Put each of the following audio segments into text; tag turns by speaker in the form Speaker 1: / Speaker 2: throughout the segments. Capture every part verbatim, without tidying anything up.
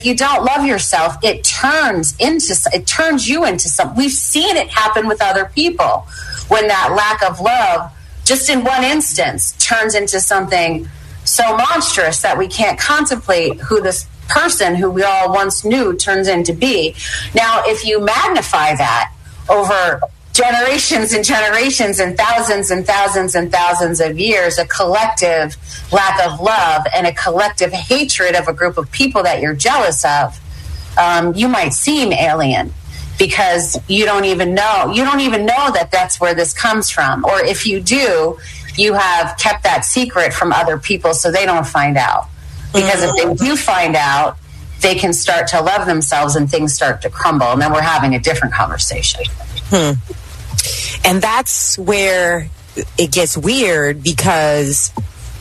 Speaker 1: you don't love yourself, it turns into it turns you into something. We've seen it happen with other people when that lack of love, just in one instance, turns into something so monstrous that we can't contemplate who this person who we all once knew turns into be. Now, if you magnify that over generations and generations and thousands and thousands and thousands of years, a collective lack of love and a collective hatred of a group of people that you're jealous of, um, you might seem alien because you don't even know. You don't even know that that's where this comes from. Or if you do, you have kept that secret from other people so they don't find out. Because if they do find out, they can start to love themselves and things start to crumble. And then we're having a different conversation.
Speaker 2: Hmm. And that's where it gets weird, because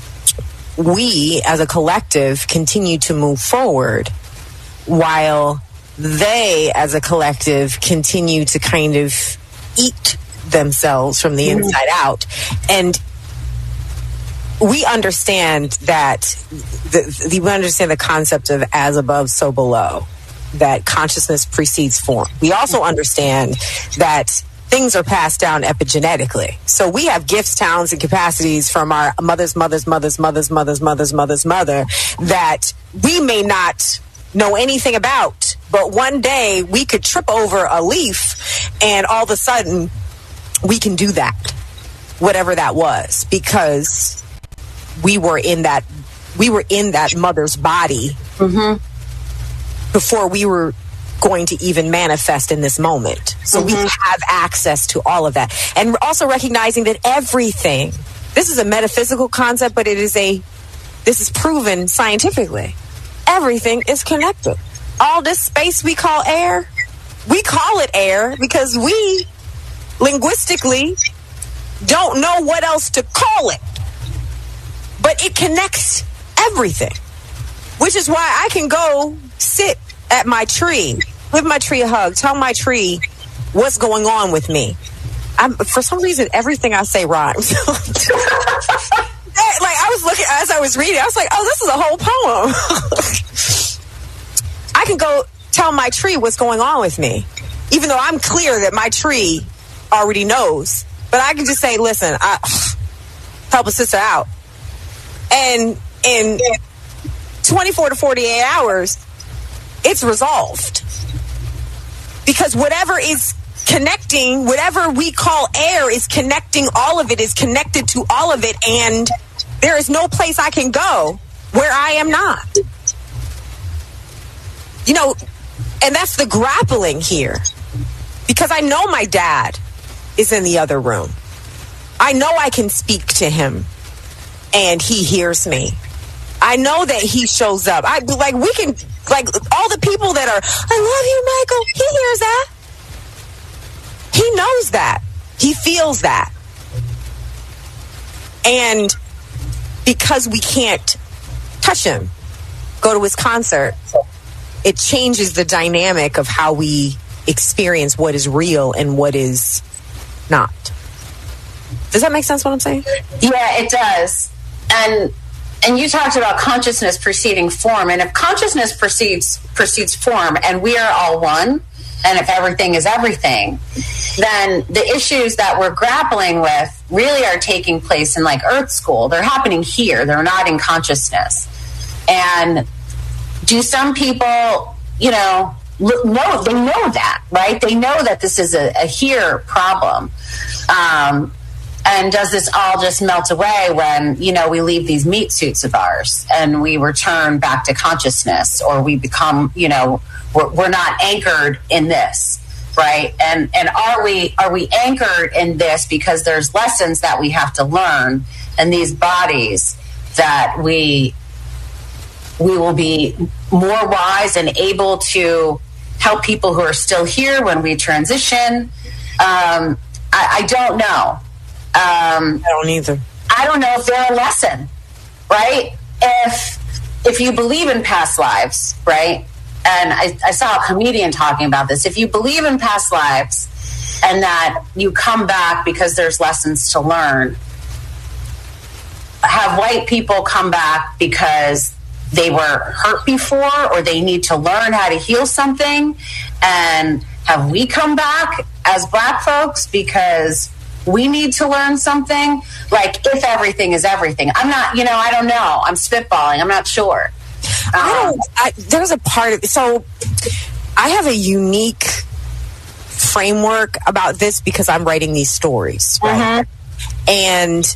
Speaker 2: we as a collective continue to move forward while they as a collective continue to kind of eat themselves from the mm-hmm. inside out. And we understand that the, the, we understand the concept of as above, so below, that consciousness precedes form. We also understand that things are passed down epigenetically. So we have gifts, talents, and capacities from our mother's, mother's, mother's, mother's, mother's, mother's, mother's, mother that we may not know anything about. But one day we could trip over a leaf and all of a sudden we can do that, whatever that was, because we were in that, we were in that mother's body mm-hmm. before we were going to even manifest in this moment. So mm-hmm. we have access to all of that. And also recognizing that everything, this is a metaphysical concept, but it is a, this is proven scientifically. Everything is connected. All this space we call air, we call it air because we linguistically don't know what else to call it. But it connects everything, which is why I can go sit at my tree, give my tree a hug, tell my tree what's going on with me. I'm, for some reason, everything I say rhymes. Like, I was looking, as I was reading, I was like, oh, this is a whole poem. I can go tell my tree what's going on with me, even though I'm clear that my tree already knows. But I can just say, listen, I, help a sister out. And in twenty-four to forty-eight hours, it's resolved. Because whatever is connecting, whatever we call air is connecting, all of it is connected to all of it, and there is no place I can go where I am not. You know, and that's the grappling here. Because I know my dad is in the other room. I know I can speak to him and he hears me. I know that he shows up. I like we can like all the people that are, I love you, Michael. He hears that. He knows that. He feels that. And because we can't touch him, go to his concert, it changes the dynamic of how we experience what is real and what is not. Does that make sense what I'm saying?
Speaker 1: Yeah, it does. And and you talked about consciousness preceding form. And if consciousness precedes precedes form and we are all one, and if everything is everything, then the issues that we're grappling with really are taking place in like Earth School. They're happening here. They're not in consciousness. And do some people, you know, know, they know that, right? They know that this is a, a here problem. Um, and does this all just melt away when, you know, we leave these meat suits of ours and we return back to consciousness, or we become, you know, we're, we're not anchored in this, right? And and are we are we anchored in this because there's lessons that we have to learn in these bodies that we we will be more wise and able to help people who are still here when we transition? Um, I, I don't know. Um,
Speaker 2: I don't either.
Speaker 1: I don't know if they're a lesson, right? If if you believe in past lives, right? And I, I saw a comedian talking about this. If you believe in past lives and that you come back because there's lessons to learn, have white people come back because they were hurt before, or they need to learn how to heal something. And have we come back as Black folks because we need to learn something? Like, if everything is everything. I'm not, you know, I don't know. I'm spitballing. I'm not sure. Um,
Speaker 2: I don't, I, there's a part of, so I have a unique framework about this because I'm writing these stories, right? Mm-hmm. And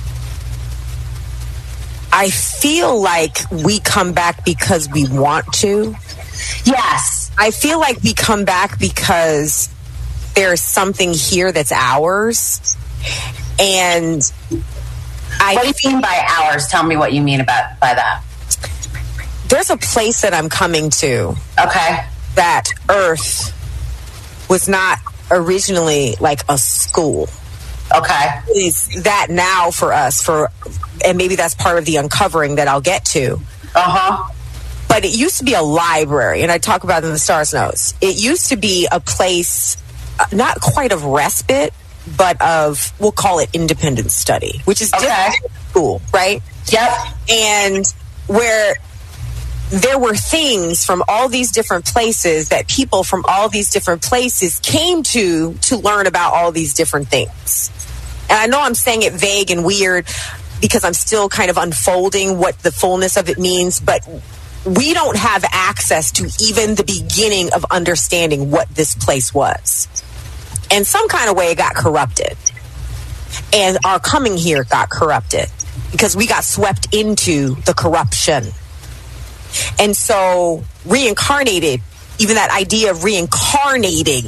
Speaker 2: I feel like we come back because we want to.
Speaker 1: Yes.
Speaker 2: I feel like we come back because there's something here that's ours. And I...
Speaker 1: What do you mean by ours? Tell me what you mean about by that.
Speaker 2: There's a place that I'm coming to.
Speaker 1: Okay.
Speaker 2: That Earth was not originally like a school.
Speaker 1: Okay.
Speaker 2: Is that now for us, for, and maybe that's part of the uncovering that I'll get to.
Speaker 1: Uh-huh.
Speaker 2: But it used to be a library, and I talk about it in the Stars Notes. It used to be a place, uh, not quite of respite, but of, we'll call it independent study, which is
Speaker 1: okay.
Speaker 2: different from school, right?
Speaker 1: Yep.
Speaker 2: And where there were things from all these different places that people from all these different places came to to learn about all these different things. And I know I'm saying it vague and weird because I'm still kind of unfolding what the fullness of it means, but we don't have access to even the beginning of understanding what this place was. And some kind of way it got corrupted. And our coming here got corrupted because we got swept into the corruption. And so reincarnated, even that idea of reincarnating,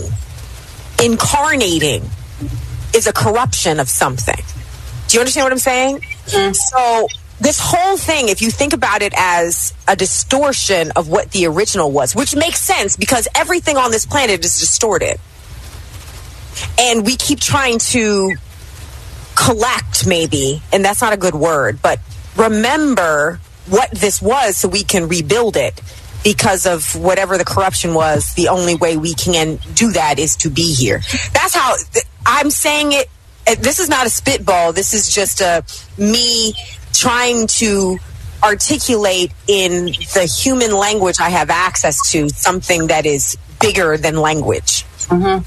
Speaker 2: incarnating is a corruption of something. Do you understand what I'm saying? Mm-hmm. So this whole thing, if you think about it as a distortion of what the original was, which makes sense because everything on this planet is distorted. And we keep trying to collect, maybe, and that's not a good word, but remember what this was so we can rebuild it. Because of whatever the corruption was, the only way we can do that is to be here. That's how I'm saying it. This is not a spitball. This is just a me trying to articulate in the human language I have access to something that is bigger than language.
Speaker 1: Mm-hmm.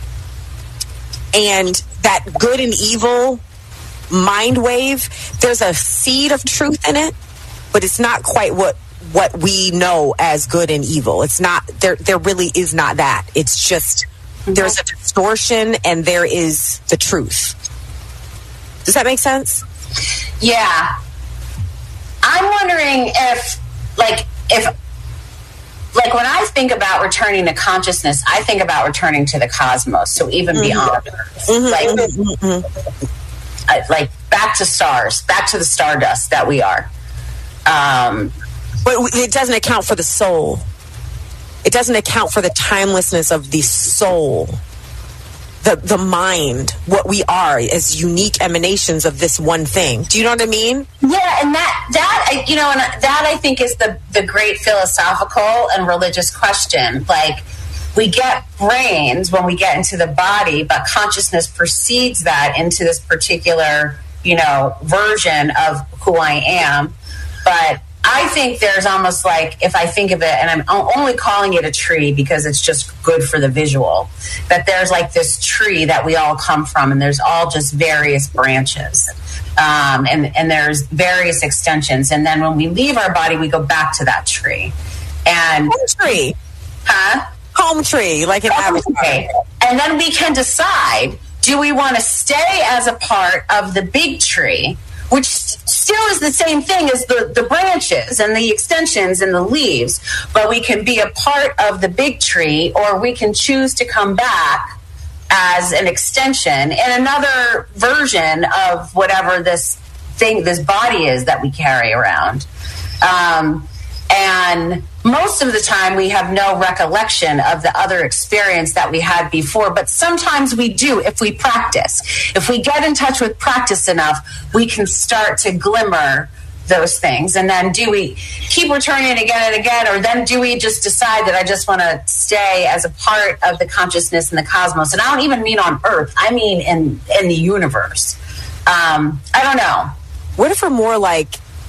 Speaker 2: And that good and evil mind wave, there's a seed of truth in it, but it's not quite what what we know as good and evil. It's not, there there really is not that. It's just, there's a distortion and there is the truth. Does that make sense?
Speaker 1: Yeah. I'm wondering if, like, if, like, when I think about returning to consciousness, I think about returning to the cosmos, so even mm-hmm. beyond Earth. Mm-hmm. Like, mm-hmm. uh, like, back to stars, back to the stardust that we are. Um,
Speaker 2: but it doesn't account for the soul. It doesn't account for the timelessness of the soul, the the mind, what we are as unique emanations of this one thing. Do you know what I mean?
Speaker 1: Yeah, and that that you know, and that I think is the the great philosophical and religious question. Like, we get brains when we get into the body, but consciousness precedes that into this particular, you know, version of who I am. But I think there's almost like, if I think of it, and I'm only calling it a tree because it's just good for the visual, that there's like this tree that we all come from, and there's all just various branches. Um, and, and there's various extensions. And then when we leave our body, we go back to that tree. And
Speaker 2: home tree.
Speaker 1: Huh?
Speaker 2: Home tree, like an avatar.
Speaker 1: And then we can decide, do we want to stay as a part of the big tree, which still is the same thing as the, the branches and the extensions and the leaves, but we can be a part of the big tree, or we can choose to come back as an extension and another version of whatever this thing, this body is that we carry around. Um, and most of the time we have no recollection of the other experience that we had before, but sometimes we do if we practice. If we get in touch with practice enough, we can start to glimmer those things. And then do we keep returning again and again, or then do we just decide that I just want to stay as a part of the consciousness in the cosmos? And I don't even mean on Earth. I mean in, in the universe. Um, I don't know.
Speaker 2: What if we're more like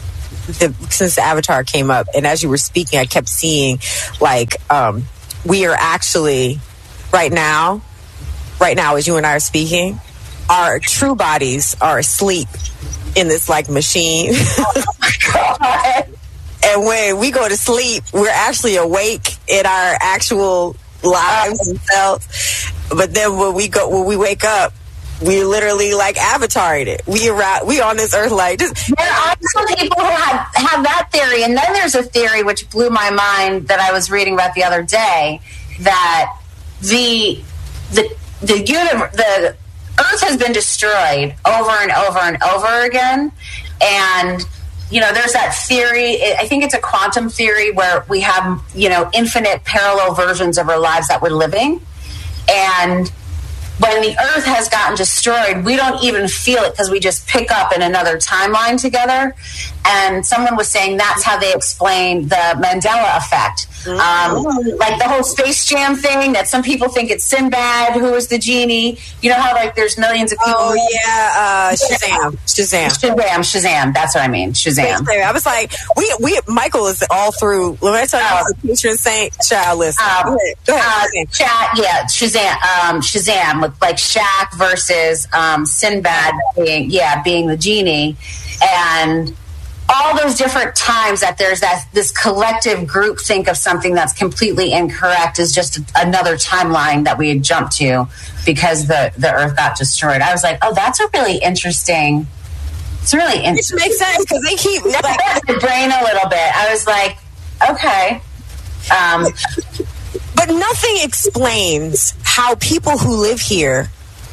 Speaker 2: the, since Avatar came up, and as you were speaking, I kept seeing like um, we are actually right now, right now as you and I are speaking, our true bodies are asleep in this like machine. Oh my God. And when we go to sleep, we're actually awake in our actual lives and selves. But then when we go, when we wake up, we literally like avataring it. We around, we on this earth like just.
Speaker 1: There are some people who have, have that theory, and then there's a theory which blew my mind that I was reading about the other day, that the the the universe, the Earth has been destroyed over and over and over again, and you know, there's that theory, I think it's a quantum theory, where we have, you know, infinite parallel versions of our lives that we're living. And when the Earth has gotten destroyed, we don't even feel it because we just pick up in another timeline together. And someone was saying that's how they explain the Mandela effect. Um, like the whole Space Jam thing, that some people think it's Sinbad who is the genie. You know how like there's millions of people.
Speaker 2: Oh yeah, uh, Shazam, Shazam,
Speaker 1: Shazam, Shazam. That's what I mean, Shazam.
Speaker 2: I was like, we, we, Michael is all through. When I tell you, uh, the patron saint, child, listen. Um, Go ahead. Go ahead.
Speaker 1: Uh, Chat, yeah, Shazam, um, Shazam with like Shaq versus um, Sinbad being, yeah, being the genie, and all those different times that there's that this collective group think of something that's completely incorrect is just another timeline that we had jumped to because the, the Earth got destroyed. I was like, oh, that's a really interesting. It's really interesting.
Speaker 2: It makes sense because they keep
Speaker 1: like my brain a little bit. I was like, okay. Um,
Speaker 2: but nothing explains how people who live here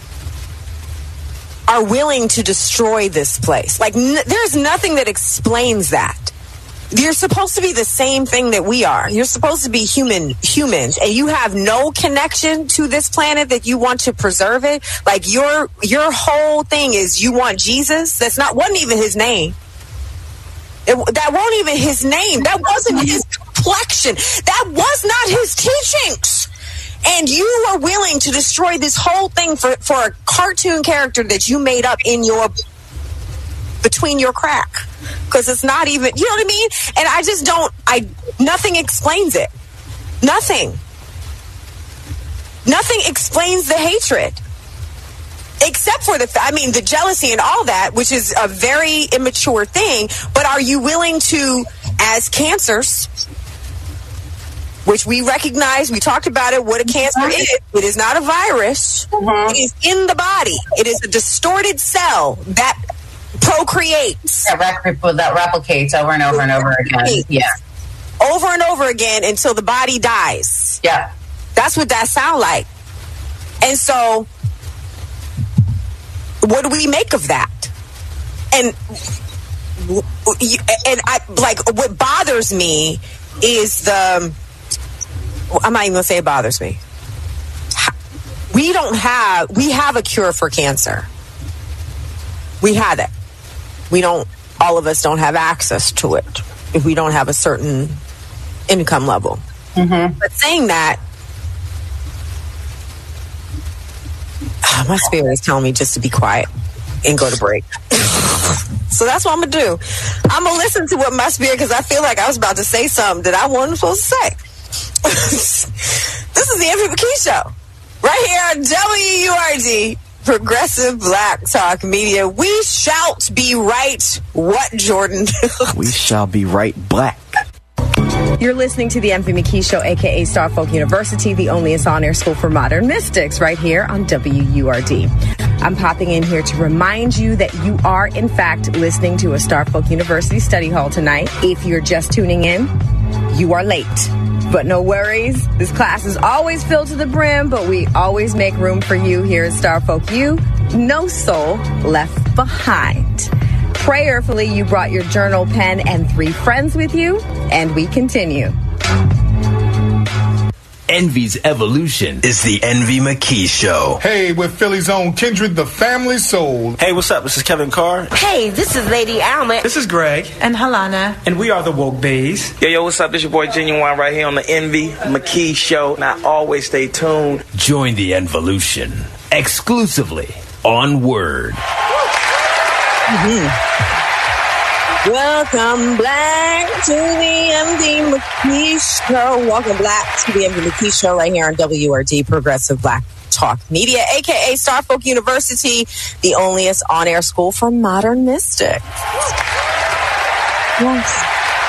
Speaker 2: are willing to destroy this place. Like, n- there's nothing that explains that. You're supposed to be the same thing that we are. You're supposed to be human humans, and you have no connection to this planet that you want to preserve it. Like, your your whole thing is you want Jesus. That's not wasn't even his name. It, that wasn't even his name. That wasn't his complexion. That was not his teachings. And you are willing to destroy this whole thing for, for a cartoon character that you made up in your, between your crack. Because it's not even, you know what I mean? And I just don't, I, nothing explains it. Nothing. Nothing explains the hatred. Except for the, I mean, the jealousy and all that, which is a very immature thing. But are you willing to, as cancers, which we recognize, we talked about it, what a cancer is. It is not a virus. Mm-hmm. It is in the body. It is a distorted cell that procreates.
Speaker 1: That, rec- that replicates over and over and over again. Yeah.
Speaker 2: Over and over again until the body dies.
Speaker 1: Yeah.
Speaker 2: That's what that sounds like. And so, what do we make of that? And, and I, like, what bothers me is the... I'm not even going to say it bothers me. We don't have, we have a cure for cancer. We have it. We don't, all of us don't have access to it if we don't have a certain income level. Mm-hmm. But saying that, my spirit is telling me just to be quiet and go to break. So that's what I'm going to do. I'm going to listen to what my spirit, because I feel like I was about to say something that I wasn't supposed to say. This is the Envy McKee Show, right here on W U R D, Progressive Black Talk Media. We shall be right. What, Jordan?
Speaker 3: We shall be right black.
Speaker 4: You're listening to the Envy McKee Show, a k a. Star Folk University, the only on-air school for modern mystics, right here on W U R D. I'm popping in here to remind you that you are, in fact, listening to a Star Folk University study hall tonight. If you're just tuning in, you are late. But no worries. This class is always filled to the brim, but we always make room for you here at Star Folk U. No soul left behind. Prayerfully, you brought your journal, pen, and three friends with you, and we continue.
Speaker 5: Envy's evolution is the Envy McKee Show.
Speaker 6: Hey, we're Philly's own Kindred, the family soul.
Speaker 7: Hey, what's up? This is Kevin Carr.
Speaker 8: Hey, this is Lady Alma.
Speaker 9: This is Greg.
Speaker 10: And Halana.
Speaker 9: And we are the Woke Bays.
Speaker 7: Yo, yo, what's up? This your boy Genuine right here on the Envy McKee Show. Now, always stay tuned.
Speaker 5: Join the Envolution exclusively on Word.
Speaker 2: Mm-hmm. Welcome back to the M D McKee Show. Welcome back to the M D McKee Show right here on W R D Progressive Black Talk Media, a k a. Starfolk University, the onlyest on-air school for modern mystics. Yes.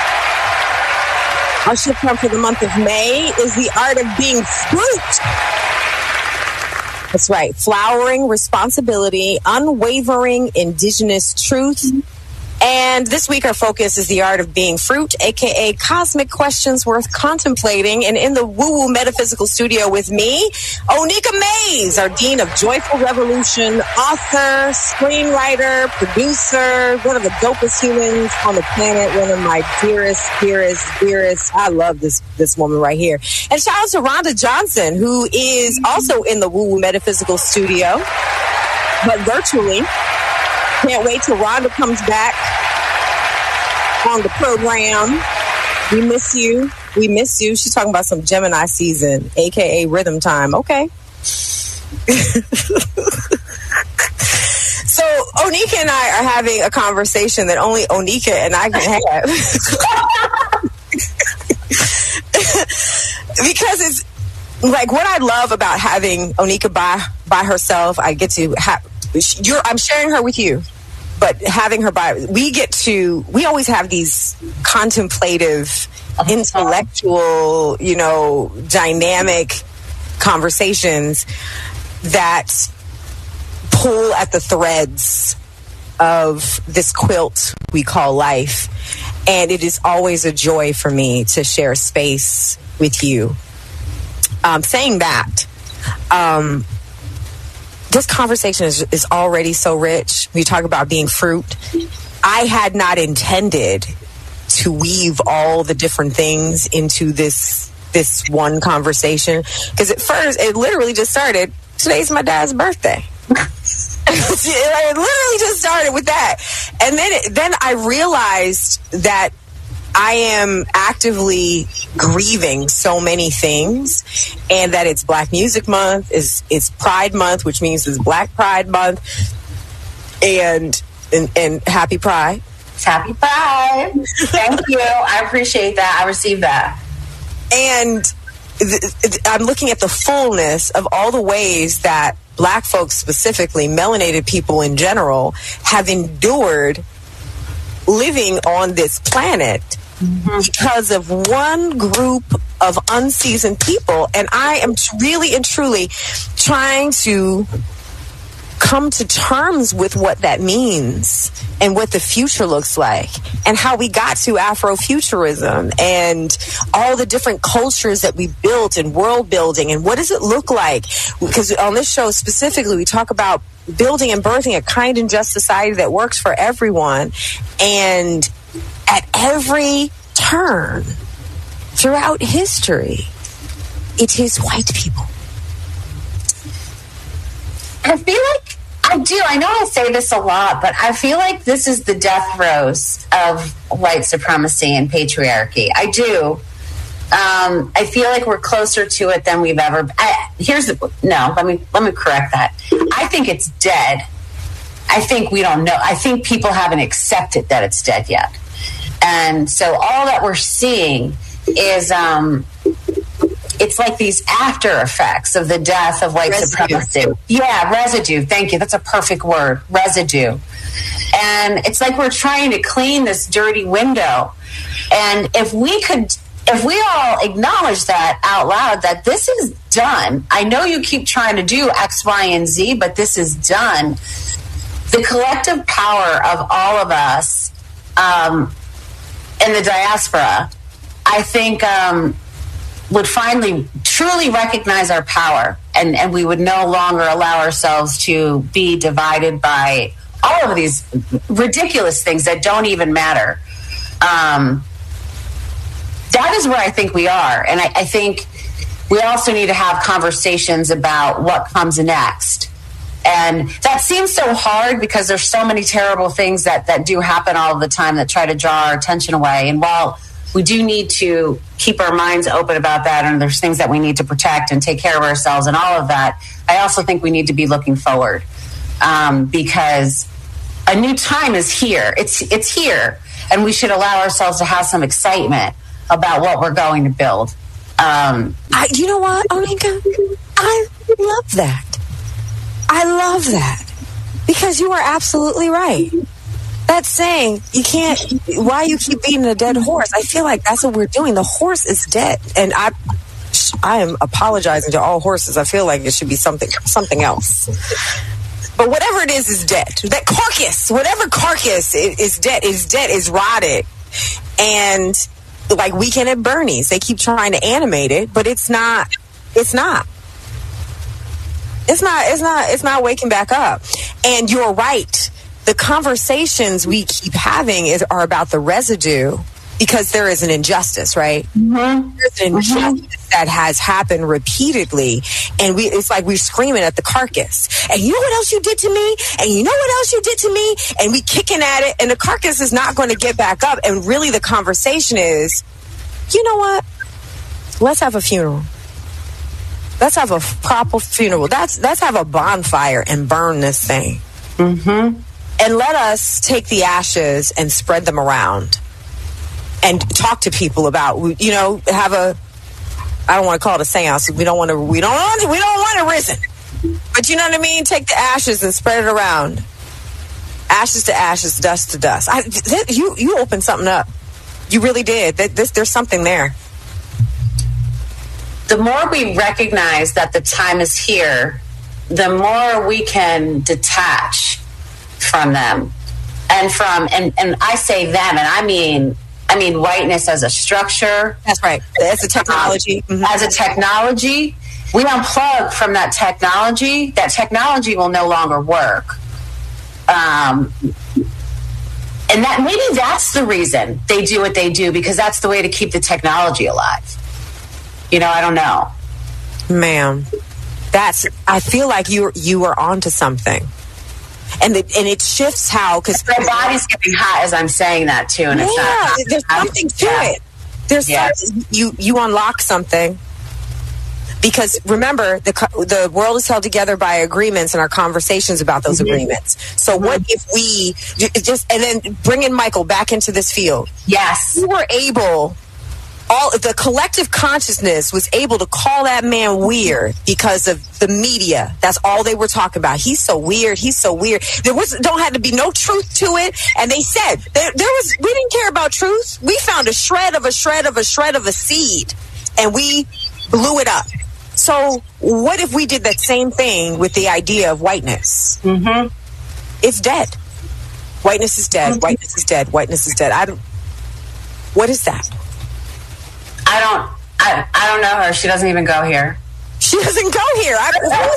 Speaker 2: Our shift term for the month of May is the art of being fruit. That's right. Flowering responsibility, unwavering indigenous truth. And this week, our focus is the art of being fruit, a k a cosmic questions worth contemplating. And in the woo-woo metaphysical studio with me, Onika Mays, our Dean of Joyful Revolution, author, screenwriter, producer, one of the dopest humans on the planet, one of my dearest, dearest, dearest. I love this, this woman right here. And shout out to Rhonda Johnson, who is also in the woo-woo metaphysical studio, but virtually. Can't wait till Rhonda comes back on the program. We miss you. We miss you. She's talking about some Gemini season, a k a rhythm time. Okay. So Onika and I are having a conversation that only Onika and I can have. Because it's like what I love about having Onika by, by herself. I get to have... You're, I'm sharing her with you, but having her by, we get to, we always have these contemplative, intellectual, you know, dynamic conversations that pull at the threads of this quilt we call life. And it is always a joy for me to share space with you. Um, saying that, um, this conversation is, is already so rich. We talk about being fruit. I had not intended to weave all the different things into this this one conversation, because at first it literally just started. Today's my dad's birthday. It literally just started with that, and then it, then I realized that I am actively grieving so many things, and that it's Black Music Month, is it's Pride Month, which means it's Black Pride Month, and and, and Happy Pride.
Speaker 1: Happy Pride. Thank you. I appreciate that. I received that.
Speaker 2: And th- th- I'm looking at the fullness of all the ways that Black folks, specifically melanated people in general, have endured living on this planet mm-hmm. because of one group of unseasoned people. And I am really and truly trying to come to terms with what that means and what the future looks like and how we got to Afrofuturism and all the different cultures that we built and world building and what does it look like? Because on this show specifically, we talk about building and birthing a kind and just society that works for everyone. And at every turn throughout history, it is white people.
Speaker 1: I feel like I do. I know I say this a lot, but I feel like this is the death throes of white supremacy and patriarchy. I do. Um, I feel like we're closer to it than we've ever. I, here's the no. Let me let me correct that. I think it's dead. I think we don't know. I think people haven't accepted that it's dead yet, and so all that we're seeing is. Um, It's like these after effects of the death of white residue. supremacy. Yeah, residue. Thank you. That's a perfect word. Residue. And it's like we're trying to clean this dirty window. And if we could, if we all acknowledge that out loud, that this is done. I know you keep trying to do X, Y, and Z, but this is done. The collective power of all of us um, in the diaspora, I think... Um, would finally truly recognize our power, and, and we would no longer allow ourselves to be divided by all of these ridiculous things that don't even matter. Um, that is where I think we are. And I, I think we also need to have conversations about what comes next. And that seems so hard because there's so many terrible things that, that do happen all the time that try to draw our attention away. And while we do need to keep our minds open about that, and there's things that we need to protect and take care of ourselves and all of that, I also think we need to be looking forward um, because a new time is here. It's it's here. and we should allow ourselves to have some excitement about what we're going to build. Um,
Speaker 2: I, you know what, Onika? I love that. I love that. Because you are absolutely right. That's saying you can't, why you keep beating a dead horse? I feel like that's what we're doing. The horse is dead. And I I am apologizing to all horses. I feel like it should be something something else. But whatever it is is dead. That carcass, whatever carcass is, is dead, is dead, is rotted. And like Weekend at Bernie's, they keep trying to animate it, but it's not, it's not. It's not, it's not, it's not waking back up. And you're right. The conversations we keep having is, are about the residue because there is an injustice, right? Mm-hmm. There's an injustice mm-hmm. that has happened repeatedly. And we, it's like we're screaming at the carcass. And you know what else you did to me? And you know what else you did to me? And we kicking at it. And the carcass is not going to get back up. And really the conversation is, you know what? Let's have a funeral. Let's have a proper funeral. That's let's have a bonfire and burn this thing.
Speaker 1: Mm-hmm.
Speaker 2: And let us take the ashes and spread them around and talk to people about, you know, have a, I don't want to call it a seance. We don't want to, we don't want to, we don't want a risen. But you know what I mean? Take the ashes and spread it around. Ashes to ashes, dust to dust. I, th- you, you opened something up. You really did. This, there's something there.
Speaker 1: The more we recognize that the time is here, the more we can detach from them and from, and, and I say them, and I mean, I mean whiteness as a structure.
Speaker 2: That's right. As a technology.
Speaker 1: Um, mm-hmm. As a technology, we unplug from that technology. That technology will no longer work. Um, and that maybe that's the reason they do what they do, because that's the way to keep the technology alive. You know, I don't know.
Speaker 2: Ma'am, that's, I feel like you you are onto something. And the, and it shifts how, because
Speaker 1: my body's getting hot as I'm saying that too, and
Speaker 2: yeah,
Speaker 1: it's not.
Speaker 2: There's something to yeah. it. There's yeah. something, you you unlock something, because remember the the world is held together by agreements and our conversations about those mm-hmm. agreements. So mm-hmm. what if we just and then bring in Michael back into this field?
Speaker 1: Yes,
Speaker 2: we were able. All the collective consciousness was able to call that man weird because of the media. That's all they were talking about. He's so weird. He's so weird. There was don't have to be no truth to it. And they said there, there was. We didn't care about truth. We found a shred of a shred of a shred of a seed, and we blew it up. So what if we did that same thing with the idea of whiteness?
Speaker 1: Mm-hmm.
Speaker 2: It's dead. Whiteness is dead. Mm-hmm. Whiteness is dead. Whiteness is dead. I don't. What is that?
Speaker 1: I don't. I, I don't know her. She doesn't even go here.
Speaker 2: She doesn't go here. I don't know.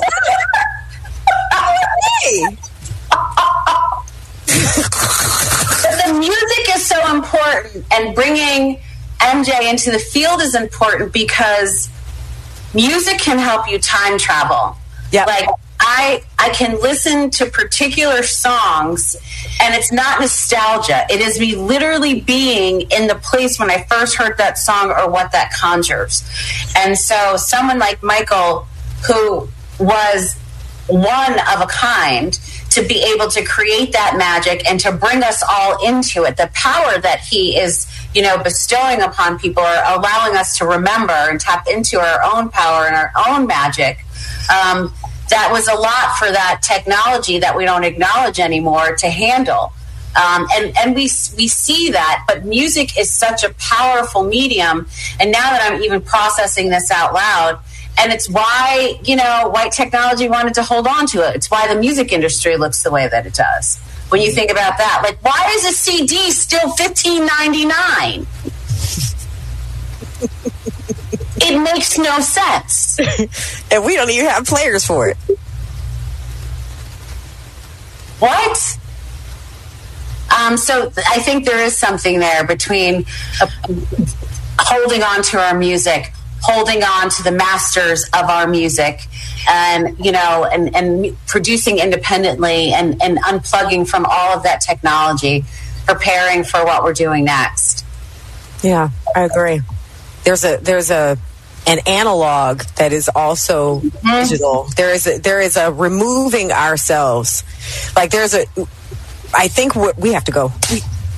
Speaker 1: But the music is so important, and bringing M J into the field is important because music can help you time travel.
Speaker 2: Yeah.
Speaker 1: Like I, I can listen to particular songs, and it's not nostalgia. It is me literally being in the place when I first heard that song or what that conjures. And so someone like Michael, who was one of a kind, to be able to create that magic and to bring us all into it, the power that he is, you know, bestowing upon people, or allowing us to remember and tap into our own power and our own magic. Um, that was a lot for that technology that we don't acknowledge anymore to handle. Um, and and we we see that, but music is such a powerful medium. And now that I'm even processing this out loud, and it's why, you know, white technology wanted to hold on to it. It's why the music industry looks the way that it does. When you think about that, like, why is a C D still fifteen ninety-nine? It makes no sense.
Speaker 2: And we don't even have players for it.
Speaker 1: What? Um, so I think there is something there between uh, holding on to our music, holding on to the masters of our music, and, you know, and, and producing independently, and, and unplugging from all of that technology, preparing for what we're doing next.
Speaker 2: Yeah, I agree. There's a there's a an analog that is also mm-hmm. digital. There is a, there is a removing ourselves. Like there's a. I think we have to go. We,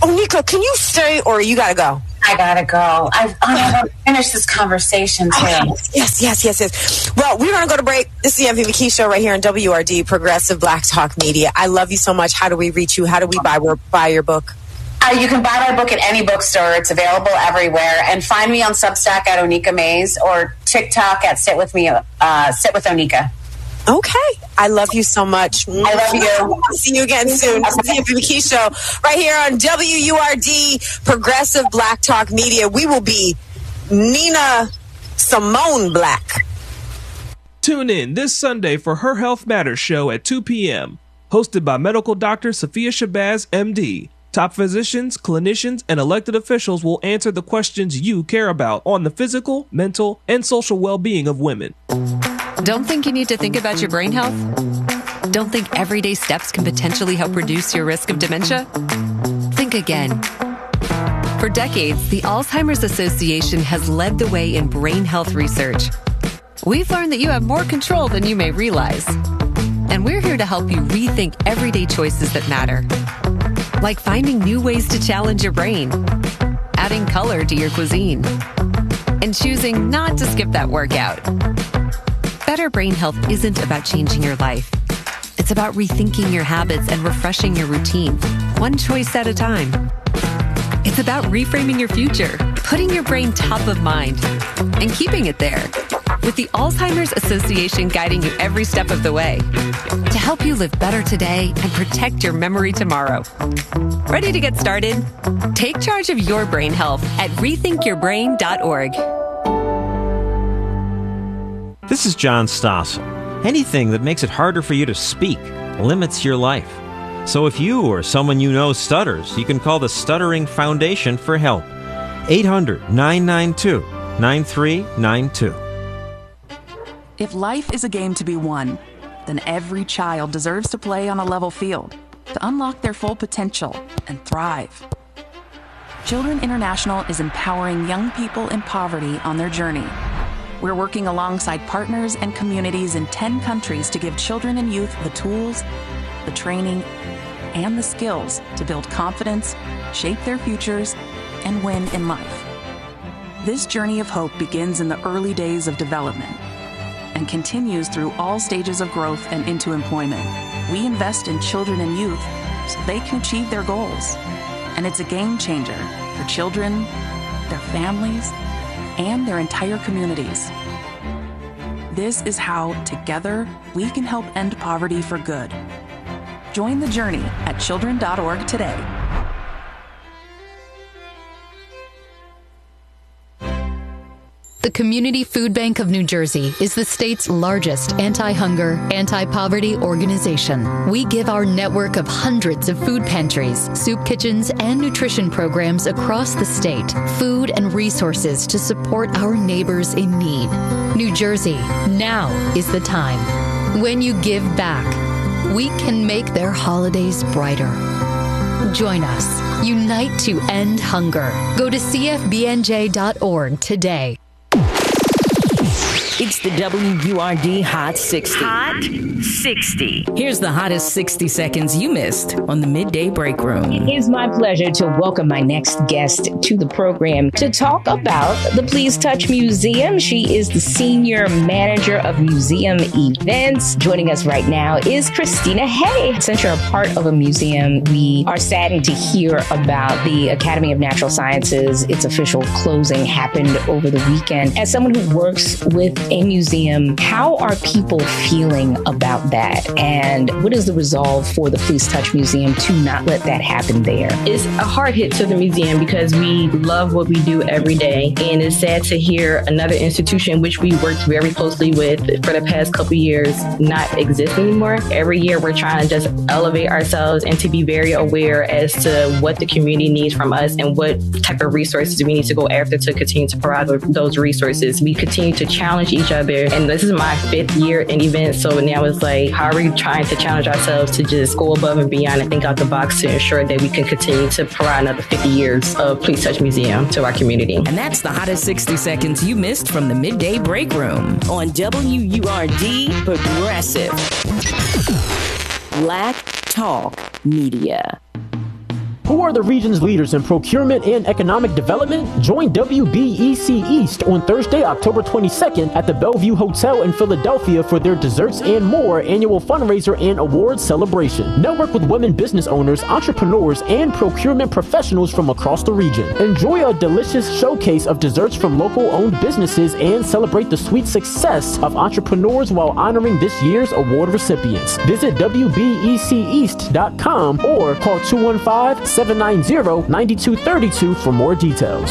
Speaker 2: Onika, can you stay or you gotta go?
Speaker 1: I gotta go. I, I want to finish this conversation too.
Speaker 2: Yes, yes, yes, yes. Well, we're gonna go to break. This is the M V McKee Show right here on W R D, Progressive Black Talk Media. I love you so much. How do we reach you? How do we buy buy your book?
Speaker 1: Uh, you can buy my book at any bookstore. It's available everywhere. And find me on Substack at Onika Mays or TikTok at Sit With Me, uh, Sit With Onika.
Speaker 2: Okay. I love you so much.
Speaker 1: I love you.
Speaker 2: I'll see you again soon. This is the M V McKee Show right here on W U R D, Progressive Black Talk Media. We will be Nina Simone Black.
Speaker 9: Tune in this Sunday for Her Health Matters show at two p.m. Hosted by medical doctor Sophia Shabazz, M D. Top physicians, clinicians, and elected officials will answer the questions you care about on the physical, mental, and social well-being of women.
Speaker 10: Don't think you need to think about your brain health? Don't think everyday steps can potentially help reduce your risk of dementia? Think again. For decades, the Alzheimer's Association has led the way in brain health research. We've learned that you have more control than you may realize. And we're here to help you rethink everyday choices that matter. Like finding new ways to challenge your brain, adding color to your cuisine, and choosing not to skip that workout. Better brain health isn't about changing your life. It's about rethinking your habits and refreshing your routine, one choice at a time. It's about reframing your future, putting your brain top of mind, and keeping it there. With the Alzheimer's Association guiding you every step of the way to help you live better today and protect your memory tomorrow. Ready to get started? Take charge of your brain health at rethink your brain dot org.
Speaker 11: This is John Stossel. Anything that makes it harder for you to speak limits your life. So if you or someone you know stutters, you can call the Stuttering Foundation for help. eight hundred, nine nine two, nine three nine two.
Speaker 12: If life is a game to be won, then every child deserves to play on a level field to unlock their full potential and thrive. Children International is empowering young people in poverty on their journey. We're working alongside partners and communities in ten countries to give children and youth the tools, the training, and the skills to build confidence, shape their futures, and win in life. This journey of hope begins in the early days of development and continues through all stages of growth and into employment. We invest in children and youth so they can achieve their goals. And it's a game changer for children, their families, and their entire communities. This is how, together, we can help end poverty for good. Join the journey at children dot org today.
Speaker 13: The Community Food Bank of New Jersey is the state's largest anti-hunger, anti-poverty organization. We give our network of hundreds of food pantries, soup kitchens, and nutrition programs across the state food and resources to support our neighbors in need. New Jersey, now is the time. When you give back, we can make their holidays brighter. Join us. Unite to end hunger. Go to C F B N J dot org today.
Speaker 8: It's the W U R D Hot sixty.
Speaker 14: Hot sixty.
Speaker 15: Here's the hottest sixty seconds you missed on the Midday Break Room.
Speaker 14: It is my pleasure to welcome my next guest to the program to talk about the Please Touch Museum. She is the Senior Manager of Museum Events. Joining us right now is Christina Hay. Since you're a part of a museum, we are saddened to hear about the Academy of Natural Sciences. Its official closing happened over the weekend. As someone who works with a museum, how are people feeling about that? And what is the resolve for the Please Touch Museum to not let that happen there?
Speaker 16: It's a hard hit to the museum because we love what we do every day. And it's sad to hear another institution, which we worked very closely with for the past couple of years, not exist anymore. Every year we're trying to just elevate ourselves and to be very aware as to what the community needs from us and what type of resources we need to go after to continue to provide those resources. We continue to challenge each other. And this is my fifth year in events. So now it's like, how are we trying to challenge ourselves to just go above and beyond and think out the box to ensure that we can continue to provide another fifty years of Please Touch Museum to our community.
Speaker 15: And that's the hottest sixty seconds you missed from the Midday Break Room
Speaker 8: on W U R D Progressive Black Talk Media.
Speaker 17: Who are the region's leaders in procurement and economic development? Join W B E C East on Thursday, October twenty-second at the Bellevue Hotel in Philadelphia for their Desserts and More annual fundraiser and awards celebration. Network with women business owners, entrepreneurs, and procurement professionals from across the region. Enjoy a delicious showcase of desserts from local-owned businesses and celebrate the sweet success of entrepreneurs while honoring this year's award recipients. Visit W B E C East dot com or call two one five, seven nine zero, nine two three two for more details.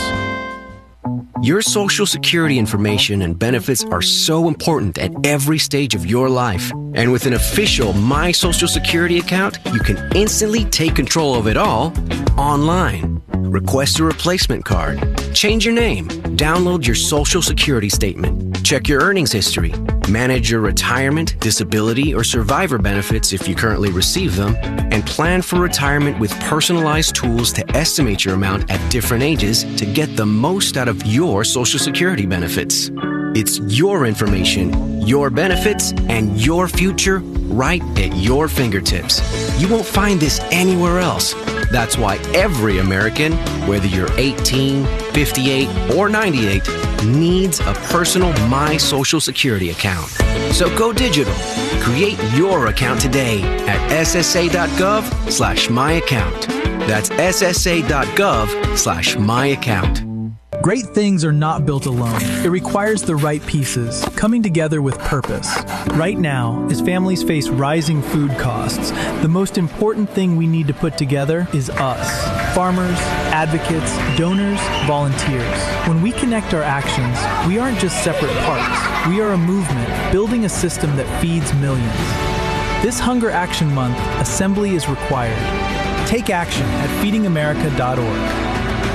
Speaker 18: Your Social Security information and benefits are so important at every stage of your life. And with an official My Social Security account, you can instantly take control of it all online. Request a replacement card, change your name, download your Social Security statement, check your earnings history, manage your retirement, disability, or survivor benefits if you currently receive them, and plan for retirement with personalized tools to estimate your amount at different ages to get the most out of your Social Security benefits. It's your information, your benefits, and your future right at your fingertips. You won't find this anywhere else. That's why every American, whether you're eighteen, fifty-eight, or ninety-eight, needs a personal My Social Security account. So go digital. Create your account today at S S A dot gov slash my account. That's S S A dot gov slash my account.
Speaker 19: Great things are not built alone. It requires the right pieces, coming together with purpose. Right now, as families face rising food costs, the most important thing we need to put together is us. Farmers, advocates, donors, volunteers. When we connect our actions, we aren't just separate parts. We are a movement building a system that feeds millions. This Hunger Action Month, assembly is required. Take action at feeding america dot org.